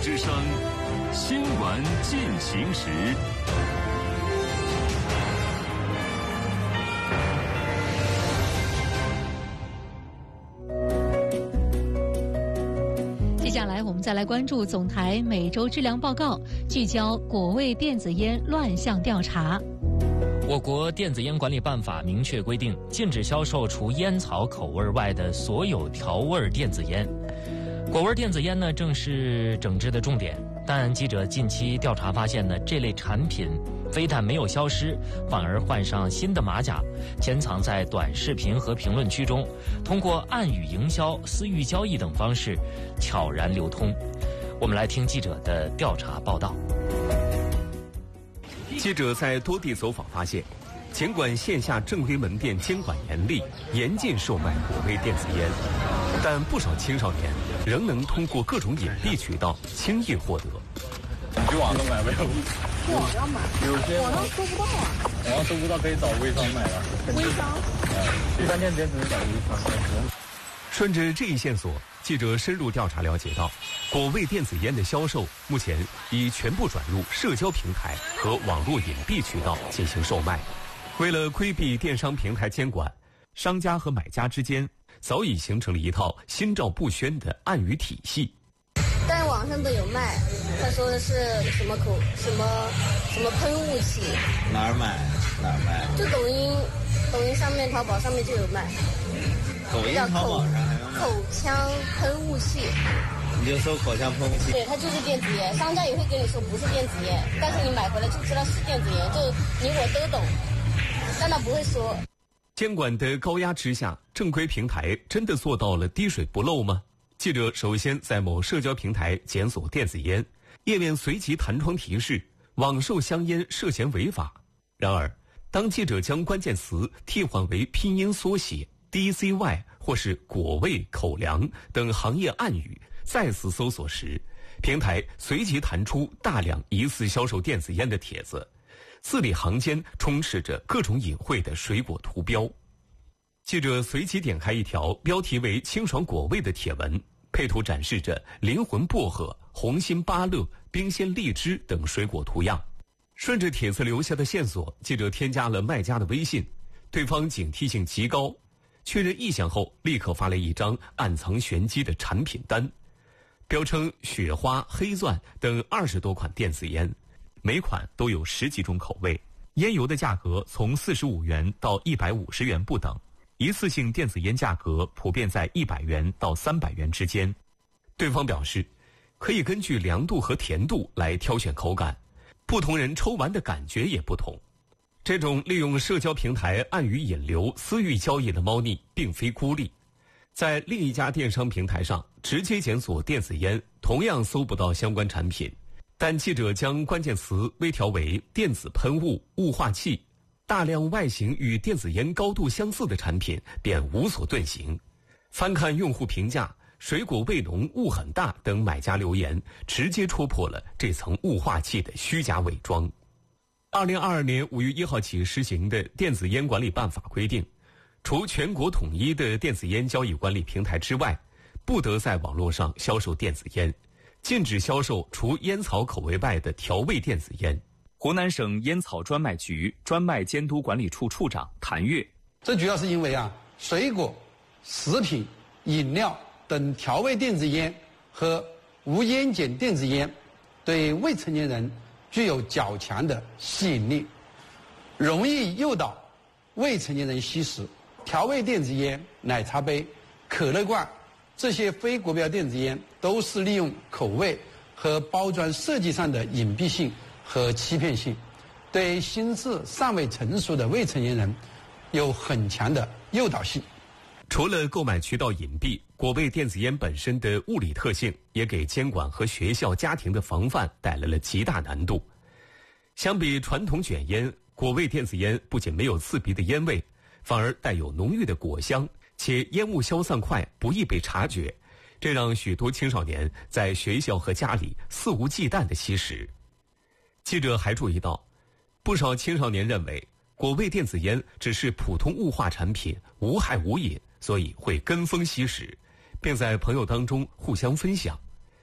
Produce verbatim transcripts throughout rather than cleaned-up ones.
之声，新闻进行时。 接下来我们再来关注总台每周质量报告，聚焦果味电子烟乱象调查。 我国电子烟管理办法明确规定，禁止销售除烟草口味外的所有调味电子烟。果味电子烟呢，正是整治的重点。但记者近期调查发现呢，这类产品非但没有消失，反而换上新的马甲，潜藏在短视频和评论区中，通过暗语营销、私域交易等方式悄然流通。我们来听记者的调查报道。 记者在多地走访发现，尽管线下正规门店监管严厉，严禁售卖果味电子烟，但不少青少年仍能通过各种隐蔽渠道轻易获得。 你去网上买没有？ 网上买， 有些网上搜不到啊。 网上搜不到，可以找微商买了。 微商？ 嗯，一般店直接只能找微商。 顺着这一线索，记者深入调查了解到，果味电子烟的销售目前已全部转入社交平台和网络隐蔽渠道进行售卖。为了规避电商平台监管，商家和买家之间早已形成了一套心照不宣的暗语体系。 但是网上都有卖，他说的是什么口什么什么喷雾器， 哪儿买哪儿卖？ 就抖音，抖音上面、淘宝上面就有卖。 抖音、淘宝上还有卖口腔喷雾器。 你就搜口腔喷雾器。 对，它就是电子烟，商家也会跟你说不是电子烟，但是你买回来就知道是电子烟，就你我都懂，但他不会说。 监管的高压之下，正规平台真的做到了滴水不漏吗？记者首先在某社交平台检索电子烟，页面随即弹窗提示网售香烟涉嫌违法。然而，当记者将关键词替换为拼音缩写 D C Y 或是果味、口粮等行业暗语，再次搜索时，平台随即弹出大量疑似销售电子烟的帖子，字里行间充斥着各种隐晦的水果图标。记者随即点开一条标题为清爽果味的帖文，配图展示着灵魂薄荷、红心芭乐、冰鲜荔枝等水果图样。顺着帖子留下的线索，记者添加了卖家的微信，对方警惕性极高，确认意向后立刻发来一张暗藏玄机的产品单，标称雪花、黑钻等二十多款电子烟，每款都有十几种口味，烟油的价格从四十五元到一百五十元不等，一次性电子烟价格普遍在一百元到三百元之间。对方表示，可以根据凉度和甜度来挑选口感，不同人抽完的感觉也不同。这种利用社交平台暗语引流、私域交易的猫腻并非孤立，在另一家电商平台上直接检索电子烟，同样搜不到相关产品，但记者将关键词微调为电子喷雾、雾化器，大量外形与电子烟高度相似的产品便无所遁形。翻看用户评价，水果味浓、雾很大等买家留言，直接戳破了这层雾化器的虚假伪装。二零二二年五月一号起实行的电子烟管理办法规定，除全国统一的电子烟交易管理平台之外，不得在网络上销售电子烟，禁止销售除烟草口味外的调味电子烟。 湖南省烟草专卖局专卖监督管理处处长谭跃， 这主要是因为啊，水果、食品、饮料等调味电子烟和无烟碱电子烟对未成年人具有较强的吸引力，容易诱导未成年人吸食。调味电子烟、奶茶杯、可乐罐这些非国标电子烟都是利用口味和包装设计上的隐蔽性和欺骗性，对心智尚未成熟的未成年人有很强的诱导性。 除了购买渠道隐蔽，果味电子烟本身的物理特性也给监管和学校、家庭的防范带来了极大难度。相比传统卷烟，果味电子烟不仅没有刺鼻的烟味，反而带有浓郁的果香，且烟雾消散快，不易被察觉，这让许多青少年在学校和家里肆无忌惮地吸食。记者还注意到，不少青少年认为果味电子烟只是普通雾化产品，无害无瘾，所以会跟风吸食，并在朋友当中互相分享。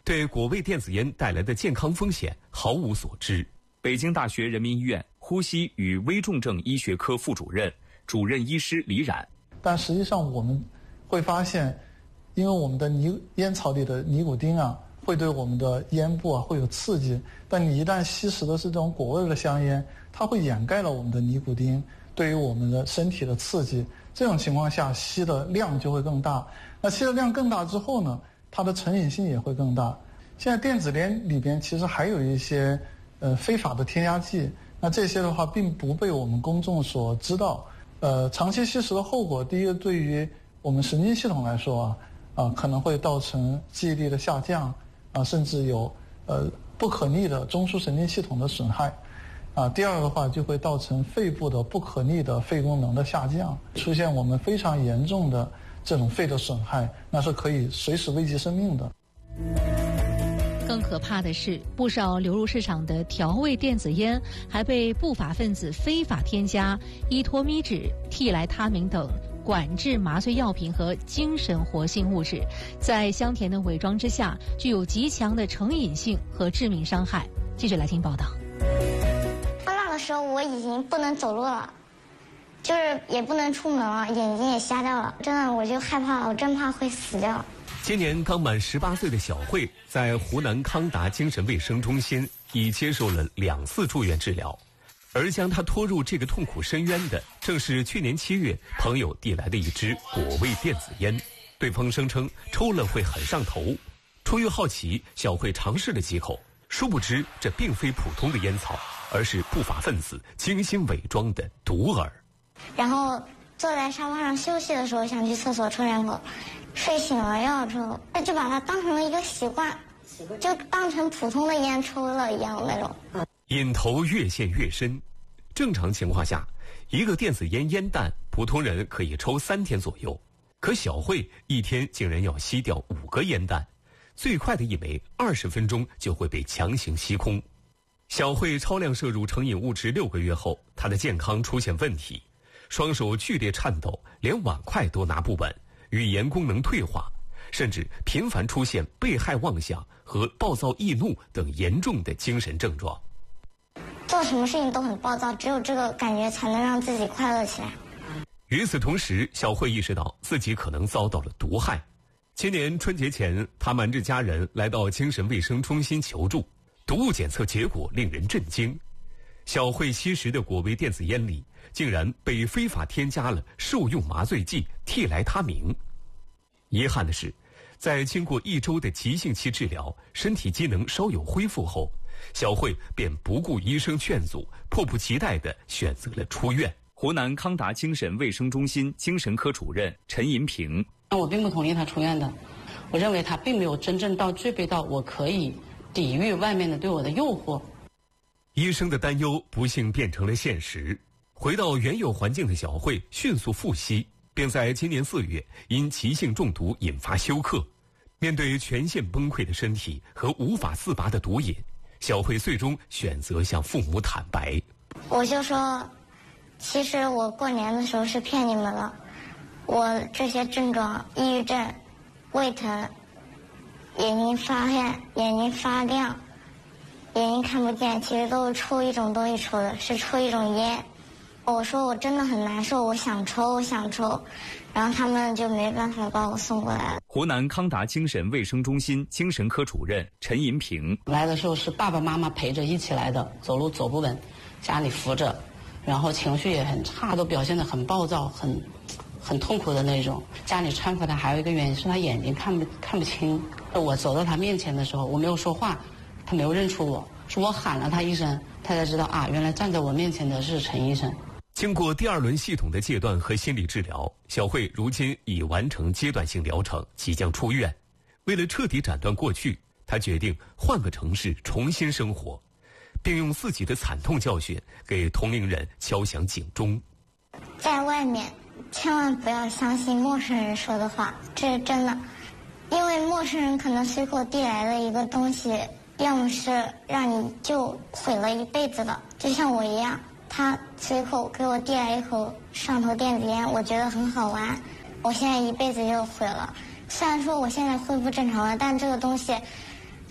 对果味电子烟带来的健康风险毫无所知。 北京大学人民医院呼吸与危重症医学科副主任、主任医师李冉。 但实际上我们会发现，因为我们的尼烟草里的尼古丁啊，会对我们的咽部啊会有刺激。但你一旦吸食的是这种果味的香烟，它会掩盖了我们的尼古丁对于我们的身体的刺激。这种情况下，吸的量就会更大。那吸的量更大之后呢，它的成瘾性也会更大。现在电子烟里边其实还有一些呃非法的添加剂，那这些的话并不被我们公众所知道。呃，长期吸食的后果，第一个对于我们神经系统来说啊，啊、呃、可能会造成记忆力的下降，啊、呃、甚至有呃不可逆的中枢神经系统的损害。啊，第二个的话就会造成肺部的不可逆的肺功能的下降，出现我们非常严重的这种肺的损害，那是可以随时危及生命的。 更可怕的是，不少流入市场的调味电子烟还被不法分子非法添加依托咪酯、替来他明等管制麻醉药品和精神活性物质，在香甜的伪装之下，具有极强的成瘾性和致命伤害。记者来听报道。 的时候我已经不能走路了，就是也不能出门了，眼睛也瞎掉了，真的我就害怕，我真怕会死掉。 今年刚满十八岁的小慧，在湖南康达精神卫生中心已接受了两次住院治疗，而将她拖入这个痛苦深渊的，正是去年七月朋友递来的一支果味电子烟。对方声称抽了会很上头，出于好奇，小慧尝试了几口，殊不知这并非普通的烟草，而是不法分子精心伪装的毒饵。 然后坐在沙发上休息的时候，想去厕所抽两口，睡醒了要抽，就把它当成了一个习惯，就当成普通的烟抽了一样那种。 瘾头越陷越深。正常情况下，一个电子烟烟弹，普通人可以抽三天左右，可小慧一天竟然要吸掉五个烟弹，最快的一枚二十分钟就会被强行吸空。小慧超量摄入成瘾物质六个月后，她的健康出现问题，双手剧烈颤抖，连碗筷都拿不稳，语言功能退化，甚至频繁出现被害妄想和暴躁易怒等严重的精神症状。 做什么事情都很暴躁，只有这个感觉才能让自己快乐起来。 与此同时，小慧意识到自己可能遭到了毒害。今年春节前，她瞒着家人来到精神卫生中心求助，毒物检测结果令人震惊。小慧吸食的果味电子烟里竟然被非法添加了受用麻醉剂替来他明。遗憾的是，在经过一周的急性期治疗，身体机能稍有恢复后，小慧便不顾医生劝阻，迫不及待地选择了出院。 湖南康达精神卫生中心精神科主任陈银平： 我并不同意他出院的，我认为他并没有真正到具备到我可以抵御外面的对我的诱惑。 医生的担忧不幸变成了现实，回到原有环境的小慧迅速复吸，并在今年四月因急性中毒引发休克。面对全线崩溃的身体和无法自拔的毒瘾，小慧最终选择向父母坦白。 我就说，其实我过年的时候是骗你们了，我这些症状，抑郁症、胃疼、眼睛发黑、眼睛发亮、眼睛看不见，其实都是抽一种东西抽的，是抽一种烟。我说我真的很难受，我想抽，我想抽，然后他们就没办法把我送过来了。 湖南康达精神卫生中心精神科主任陈银平： 来的时候是爸爸妈妈陪着一起来的，走路走不稳，家里扶着，然后情绪也很差，都表现得很暴躁，很很痛苦的那种。家里搀扶他还有一个原因是他眼睛看不看不清。我走到他面前的时候，我没有说话，他没有认出我，是我喊了他一声，他才知道啊，原来站在我面前的是陈医生。 经过第二轮系统的戒断和心理治疗，小慧如今已完成阶段性疗程，即将出院。为了彻底斩断过去，她决定换个城市重新生活，并用自己的惨痛教训给同龄人敲响警钟。 在外面千万不要相信陌生人说的话，这是真的，因为陌生人可能随口递来的一个东西，要么是让你就毁了一辈子的，就像我一样，他随口给我递来一口上头电子烟，我觉得很好玩，我现在一辈子就毁了。虽然说我现在恢复正常了，但这个东西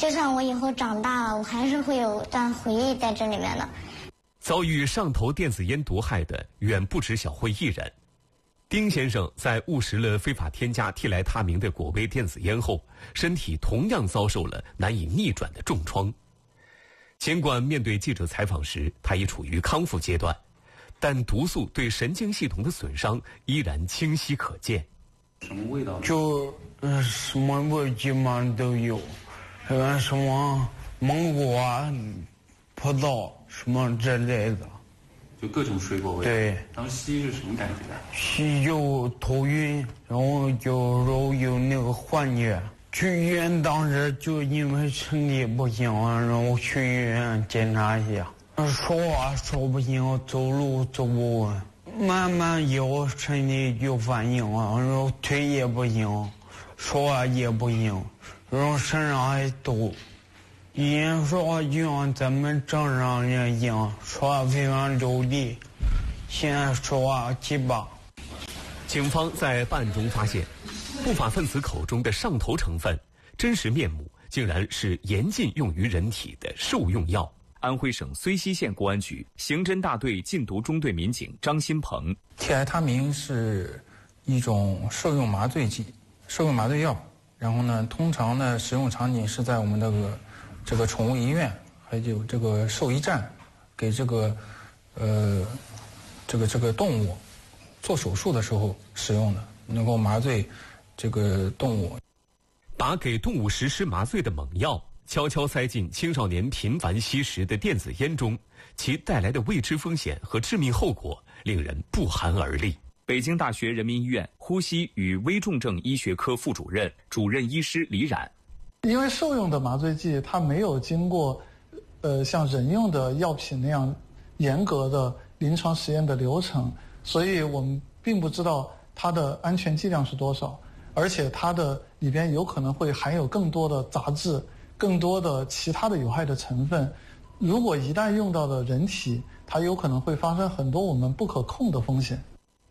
就算我以后长大了，我还是会有段回忆在这里面的。 遭遇上头电子烟毒害的远不止小慧一人。丁先生在误食了非法添加替来他明的果味电子烟后，身体同样遭受了难以逆转的重创。尽管面对记者采访时，他已处于康复阶段，但毒素对神经系统的损伤依然清晰可见。 什么味道？ 就呃什么味基本上都有，呃什么芒果啊、葡萄什么之类的。 就各种水果味。 对。 当时吸是什么感觉？ 吸就头晕，然后就肉有那个幻觉。去医院当时就因为身体不行，然后去医院检查一下，说话说不行，走路走不稳，慢慢以后身体有反应了，然后腿也不行，说话也不行，然后身上还抖。以前说话就像咱们正常人一样，说话非常流利，现在说话结巴。 警方在办案中发现，不法分子口中的上头成分，真实面目竟然是严禁用于人体的受用药。 安徽省睢溪县公安局刑侦大队禁毒中队民警张新鹏， 替来他明是一种受用麻醉剂、受用麻醉药，然后呢，通常呢使用场景是在我们那个这个宠物医院，还有这个兽医站，给这个呃这个这个动物做手术的时候使用的，能够麻醉这个动物。 把给动物实施麻醉的猛药悄悄塞进青少年频繁吸食的电子烟中，其带来的未知风险和致命后果令人不寒而栗。 北京大学人民医院呼吸与危重症医学科副主任、主任医师李冉。 因为受用的麻醉剂它没有经过呃像人用的药品那样严格的临床实验的流程，所以我们并不知道它的安全剂量是多少，而且它的里边有可能会含有更多的杂质，更多的其他的有害的成分。如果一旦用到了人体，它有可能会发生很多我们不可控的风险。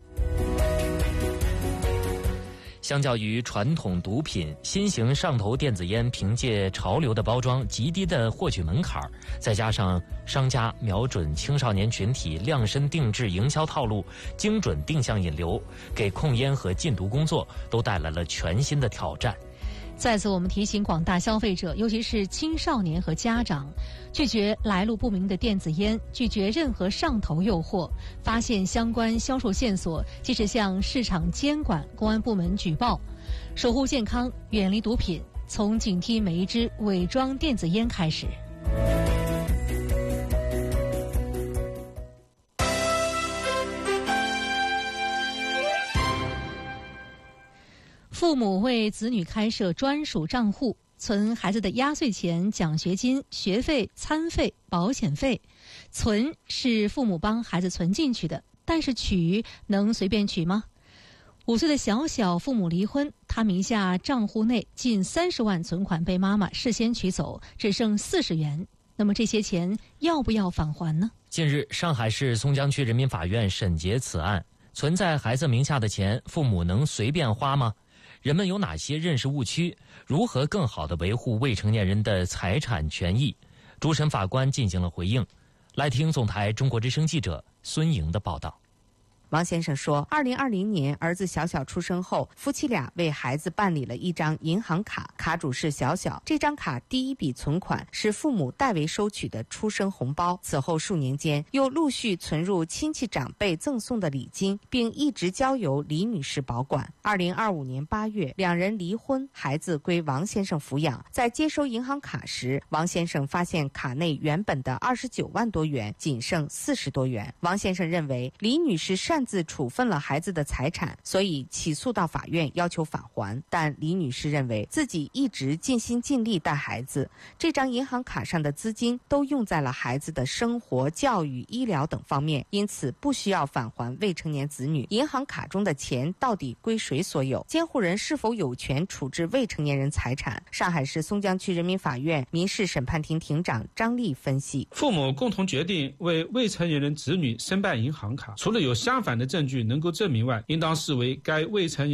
相较于传统毒品，新型上头电子烟凭借潮流的包装、极低的获取门槛，再加上商家瞄准青少年群体量身定制营销套路、精准定向引流，给控烟和禁毒工作都带来了全新的挑战。 在此，我们提醒广大消费者，尤其是青少年和家长，拒绝来路不明的电子烟，拒绝任何上头诱惑。发现相关销售线索，及时向市场监管公安部门举报。守护健康，远离毒品，从警惕每一支伪装电子烟开始。父母为子女开设专属账户，存孩子的压岁钱、奖学金、学费、餐费、保险费。存是父母帮孩子存进去的，但是取能随便取吗？五岁的小小父母离婚，他名下账户内近三十万存款被妈妈事先取走，只剩四十元。那么这些钱要不要返还呢？ 近日，上海市松江区人民法院审结此案，存在孩子名下的钱，父母能随便花吗？人们有哪些认识误区？如何更好地维护未成年人的财产权益？主审法官进行了回应。来听总台中国之声记者孙莹的报道。 王先生说，二零二零年儿子小小出生后，夫妻俩为孩子办理了一张银行卡，卡主是小小。这张卡第一笔存款是父母代为收取的出生红包，此后数年间又陆续存入亲戚长辈赠送的礼金，并一直交由李女士保管。二零二五年八月，两人离婚，孩子归王先生抚养。在接收银行卡时，王先生发现卡内原本的二十九万多元仅剩四十多元。王先生认为李女士擅自处分了孩子的财产，所以起诉到法院要求返还。但李女士认为自己一直尽心尽力带孩子，这张银行卡上的资金都用在了孩子的生活、教育、医疗等方面，因此不需要返还未成年子女。银行卡中的钱到底归谁所有？监护人是否有权处置未成年人财产？上海市松江区人民法院民事审判庭庭长张丽分析： 父母共同决定为未成年人子女申办银行卡，除了有相反的证据能够证明外，应当视为该未成年